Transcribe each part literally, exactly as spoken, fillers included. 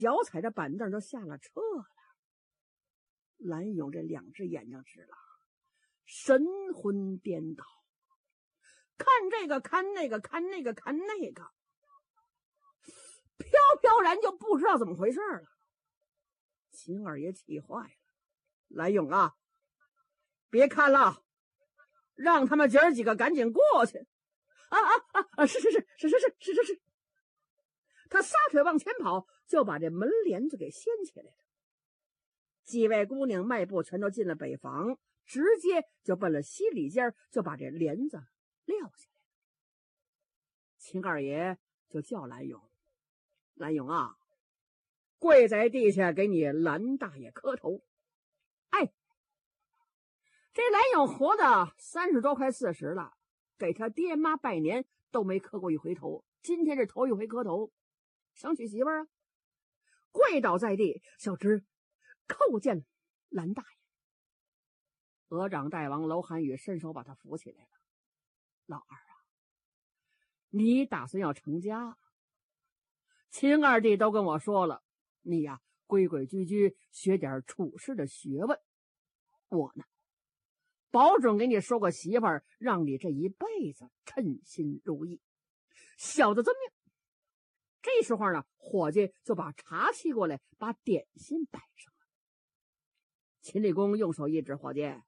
脚踩着板凳就下了车了。蓝勇这两只眼睛直了，神魂颠倒，看这个看那个看那个看那个，飘飘然就不知道怎么回事了。秦二爷气坏了，蓝勇啊，别看了，让他们姐儿几个赶紧过去。啊啊啊啊！是是是是是是是是是。他撒腿往前跑，就把这门帘子给掀起来了。几位姑娘迈步全都进了北房，直接就奔了西里间，就把这帘子撂下来。秦二爷就叫蓝勇：“蓝勇啊，跪在地下给你蓝大爷磕头。”哎，这蓝勇活的三十多快四十了，给他爹妈拜年都没磕过一回头，今天是头一回磕头，想娶媳妇儿啊，跪倒在地，小侄叩见蓝大爷。鹅掌大王楼寒雨伸手把他扶起来了。老二啊，你打算要成家，秦二弟都跟我说了，你呀规规矩矩学点处事的学问，我呢保准给你收个媳妇儿，让你这一辈子称心如意。小子遵命。这时候呢，伙计就把茶沏过来，把点心摆上了。秦理公用手一指，伙计，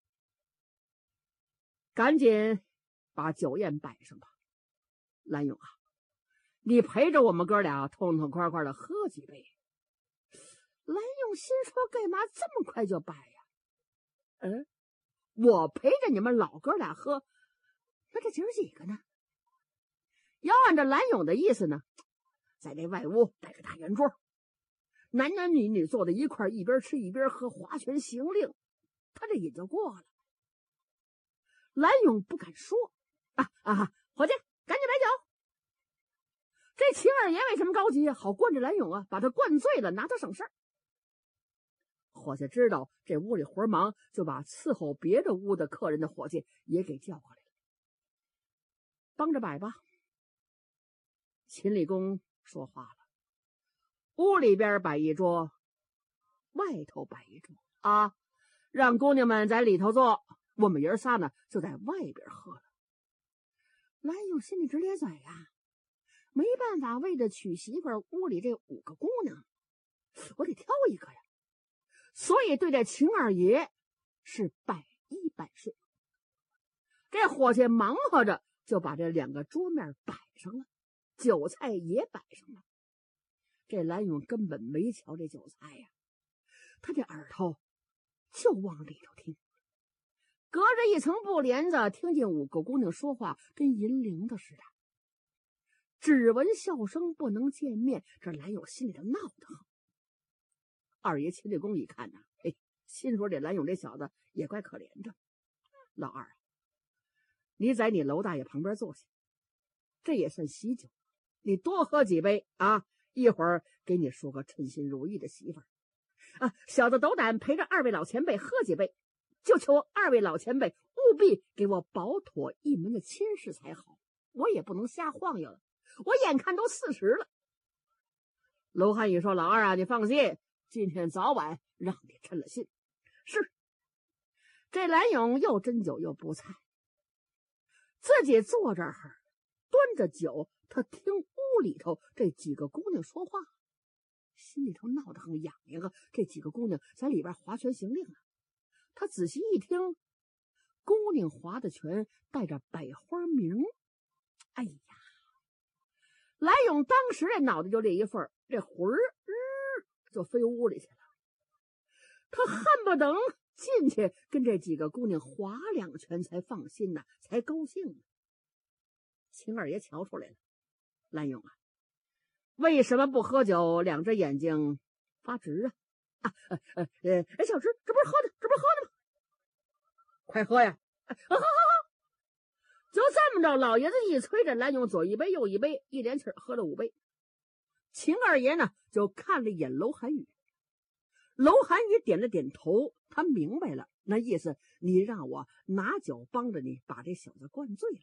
赶紧把酒宴摆上吧。蓝勇啊，你陪着我们哥俩痛痛快快的喝几杯。蓝勇心说，干嘛这么快就摆呀？嗯，我陪着你们老哥俩喝，那这姐儿几个呢？要按照蓝勇的意思呢，在这外屋摆个大圆桌，男男女女坐在一块，一边吃一边喝，划拳行令，他这瘾就过了。蓝勇不敢说啊啊！伙计，赶紧摆酒。这秦二爷为什么着急啊？好灌着蓝勇啊，把他灌醉了，拿他省事儿。伙计知道这屋里活忙，就把伺候别的屋的客人的伙计也给叫过来了，帮着摆吧。秦理公说话了，屋里边摆一桌，外头摆一桌啊，让姑娘们在里头坐，我们爷仨呢就在外边喝了。蓝勇心里直咧嘴呀、啊，没办法，为了娶媳妇儿，屋里这五个姑娘，我得挑一个呀，所以对这秦二爷是百依百顺。这伙计忙活着就把这两个桌面摆上了，酒菜也摆上了。这蓝勇根本没瞧这酒菜呀，他这耳朵就往里头听，隔着一层布帘子，听见五个姑娘说话，跟银铃的似的。只闻笑声，不能见面，这蓝勇心里头闹得很。二爷秦理公一看呐、啊，嘿，心说这蓝勇这小子也怪可怜的。老二啊，你在你楼大爷旁边坐下，这也算喜酒，你多喝几杯啊，一会儿给你说个称心如意的媳妇儿啊。小子斗胆陪着二位老前辈喝几杯，就求二位老前辈务必给我保妥一门的亲事才好，我也不能瞎晃悠了，我眼看都四十了。楼汉宇说，老二啊，你放心，今天早晚让你称了心。是。这蓝勇又斟酒又补菜，自己坐这儿端着酒，他听屋里头这几个姑娘说话，心里头闹得很痒痒啊。这几个姑娘在里边划拳行令啊，他仔细一听，姑娘划的拳带着百花名。哎呀，蓝勇当时这脑袋就裂一份，这魂儿、呃、就飞屋里去了。他恨不得进去跟这几个姑娘划两拳才放心呢，才高兴呢。秦二爷瞧出来了，蓝勇啊，为什么不喝酒？两只眼睛发直啊！啊呃呃呃，小侄，这不是喝的，这不是喝的吗？快喝呀！啊喝喝喝！就这么着，老爷子一催着蓝勇左一杯右一杯，一连气喝了五杯。秦二爷呢，就看了一眼楼寒雨。楼寒雨点了点头，他明白了，那意思你让我拿酒帮着你把这小子灌醉了。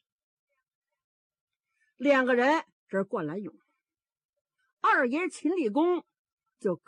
两个人这是灌蓝勇，二爷秦理公就